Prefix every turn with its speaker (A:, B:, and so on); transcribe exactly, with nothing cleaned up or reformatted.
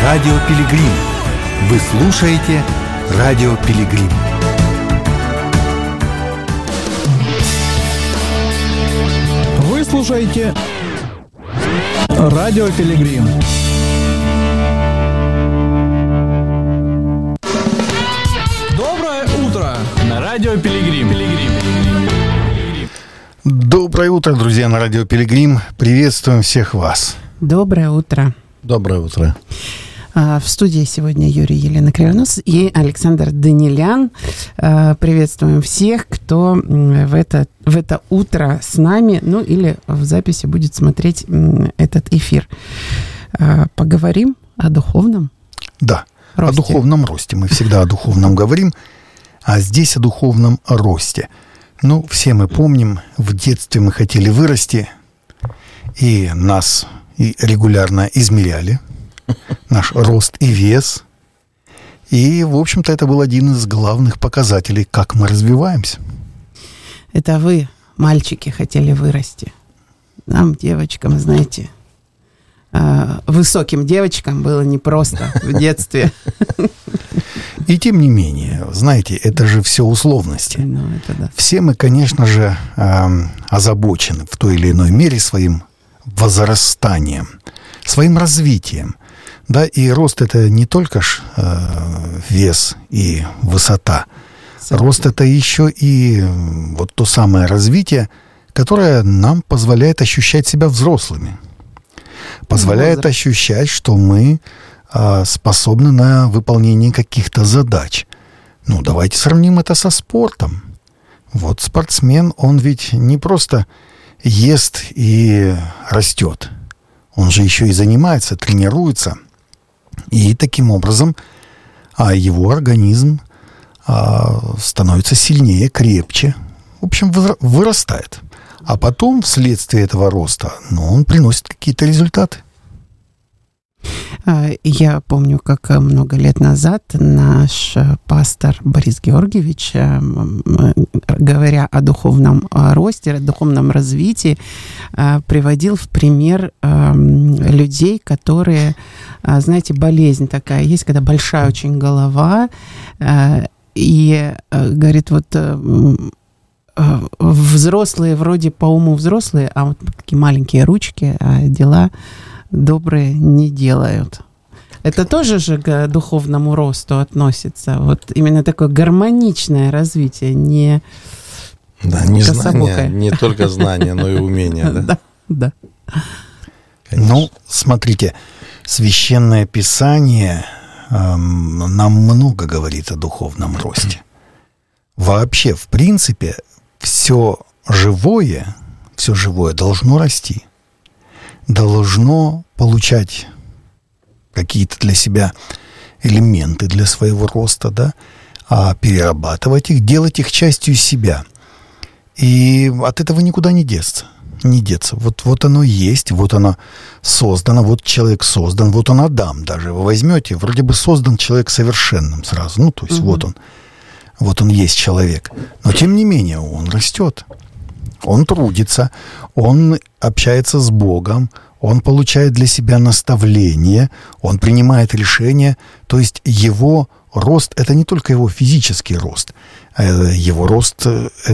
A: Радио Пилигрим. Вы слушаете Радио Пилигрим.
B: Вы слушаете Радио Пилигрим. Доброе утро на Радио Пилигрим.
A: Доброе утро, друзья, на Радио Пилигрим. Приветствуем всех вас.
C: Доброе утро.
D: Доброе утро.
C: В студии сегодня Юрий Елена Кривонос и Александр Данилян. Приветствуем всех, кто в это, в это утро с нами, ну или в записи будет смотреть этот эфир. Поговорим о духовном
A: Да,
C: росте.
A: О духовном росте. Мы всегда о духовном говорим, а здесь о духовном росте. Ну, все мы помним, в детстве мы хотели вырасти, и нас и регулярно измеряли, наш рост и вес. И, в общем-то, это был один из главных показателей, как мы развиваемся.
C: Это вы, мальчики, хотели вырасти. Нам, девочкам, знаете, высоким девочкам было непросто в детстве.
A: И тем не менее, знаете, это же все условности.
C: Ну, это да.
A: Все мы, конечно же, озабочены в той или иной мере своим возрастанием, своим развитием. Да, и рост — это не только ж, э, вес и высота.
C: Согласна.
A: Рост — это еще и вот то самое развитие, которое нам позволяет ощущать себя взрослыми. Позволяет
C: Возраст.
A: ощущать, что мы э, способны на выполнение каких-то задач. Ну, давайте сравним это со спортом. Вот спортсмен, он ведь не просто ест и растет. Он же еще и занимается, тренируется. И таким образом а, его организм а, становится сильнее, крепче. В общем, вырастает. А потом, вследствие этого роста, ну, он приносит какие-то результаты.
C: Я помню, как много лет назад наш пастор Борис Георгиевич, говоря о духовном росте, о духовном развитии, приводил в пример людей, которые, знаете, болезнь такая есть, когда большая очень голова, и говорит, вот взрослые вроде по уму взрослые, а вот такие маленькие ручки, а дела добрые не делают. Это тоже же к духовному росту относится. Вот именно такое гармоничное развитие, не
D: Да, не
C: кособокое.
D: знание, не только знание, но и умение, да?
C: Да, да.
A: Ну, смотрите, Священное Писание эм, нам много говорит о духовном росте. Вообще, в принципе, все живое, все живое должно расти. Должно получать какие-то для себя элементы для своего роста, да, а перерабатывать их, делать их частью себя. И от этого никуда не деться. Не деться. Вот, вот оно есть, вот оно создано, вот человек создан, вот он Адам даже. Вы возьмете, вроде бы создан человек совершенным сразу. Ну, то есть угу. вот он. Вот он есть человек. Но тем не менее он растет. Он трудится, он общается с Богом, он получает для себя наставление, он принимает решения. То есть его рост — это не только его физический рост, его рост —